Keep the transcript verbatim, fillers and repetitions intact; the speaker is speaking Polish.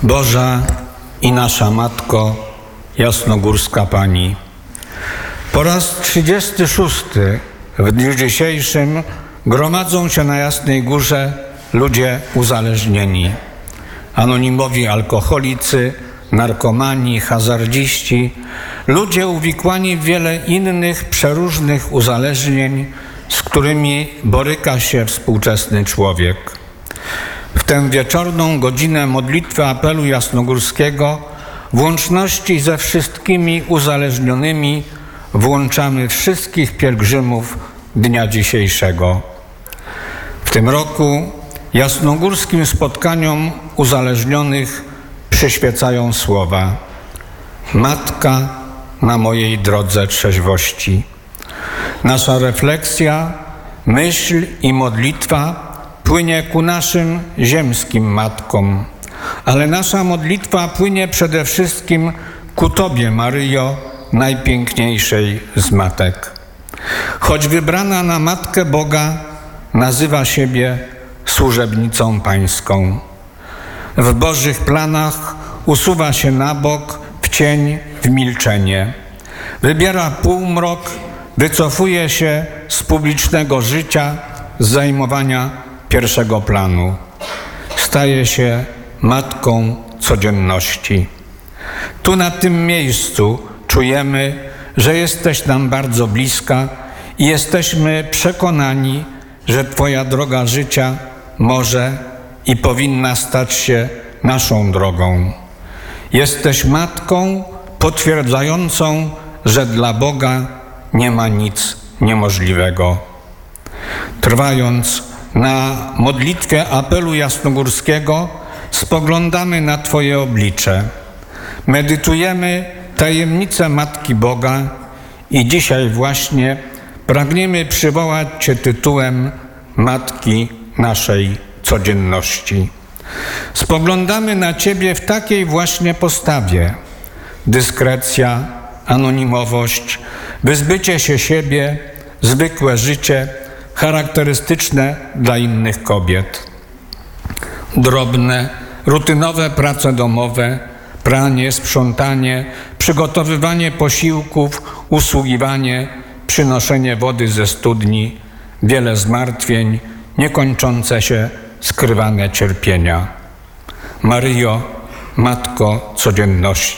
Boża i nasza Matko, Jasnogórska Pani. Po raz trzydziesty szósty w dniu dzisiejszym gromadzą się na Jasnej Górze ludzie uzależnieni. Anonimowi alkoholicy, narkomani, hazardziści, ludzie uwikłani w wiele innych przeróżnych uzależnień, z którymi boryka się współczesny człowiek. W tę wieczorną godzinę modlitwy apelu jasnogórskiego w łączności ze wszystkimi uzależnionymi włączamy wszystkich pielgrzymów dnia dzisiejszego. W tym roku jasnogórskim spotkaniom uzależnionych przyświecają słowa: Matka na mojej drodze trzeźwości. Nasza refleksja, myśl i modlitwa płynie ku naszym ziemskim matkom, ale nasza modlitwa płynie przede wszystkim ku Tobie, Maryjo, najpiękniejszej z matek. Choć wybrana na Matkę Boga, nazywa siebie służebnicą Pańską. W Bożych planach usuwa się na bok, w cień, w milczenie. Wybiera półmrok, wycofuje się z publicznego życia, z zajmowania pierwszego planu. Staje się matką codzienności. Tu na tym miejscu czujemy, że jesteś nam bardzo bliska i jesteśmy przekonani, że Twoja droga życia może i powinna stać się naszą drogą. Jesteś matką potwierdzającą, że dla Boga nie ma nic niemożliwego. Trwając na modlitwie apelu jasnogórskiego, spoglądamy na Twoje oblicze. Medytujemy tajemnicę Matki Boga i dzisiaj właśnie pragniemy przywołać Cię tytułem Matki naszej codzienności. Spoglądamy na Ciebie w takiej właśnie postawie. Dyskrecja, anonimowość, wyzbycie się siebie, zwykłe życie, charakterystyczne dla innych kobiet. Drobne, rutynowe prace domowe, pranie, sprzątanie, przygotowywanie posiłków, usługiwanie, przynoszenie wody ze studni, wiele zmartwień, niekończące się skrywane cierpienia. Maryjo, Matko codzienności.